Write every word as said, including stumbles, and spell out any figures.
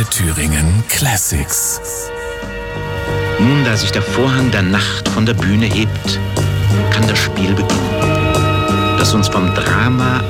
Antenne Thüringen Classics. Nun, da sich der Vorhang der Nacht von der Bühne hebt, kann das Spiel beginnen, das uns vom Drama